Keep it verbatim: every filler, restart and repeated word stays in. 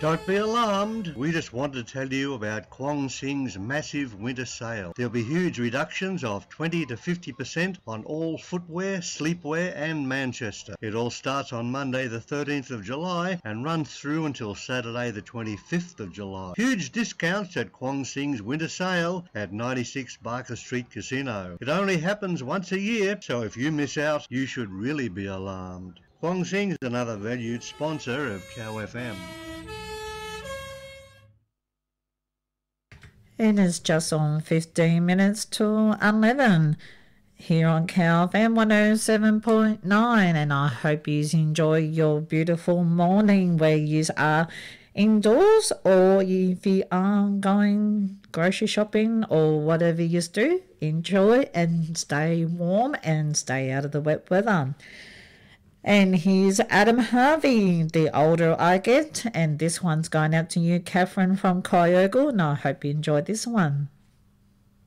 Don't be alarmed. We just wanted to tell you about Kwong Sing's massive winter sale. There'll be huge reductions of twenty to fifty percent on all footwear, sleepwear and Manchester. It all starts on Monday the thirteenth of July and runs through until Saturday the twenty-fifth of July. Huge discounts at Kwong Sing's winter sale at ninety-six Barker Street Casino. It only happens once a year, so if you miss out, you should really be alarmed. Kwong Sing's another valued sponsor of Cow F M. It is just on fifteen minutes to eleven here on Cow F M one oh seven point nine, and I hope you enjoy your beautiful morning where you are indoors, or if you are going grocery shopping or whatever you do, enjoy and stay warm and stay out of the wet weather. And here's Adam Harvey, The Older I Get, and this one's going out to you, Catherine from Kyogle, and I hope you enjoyed this one.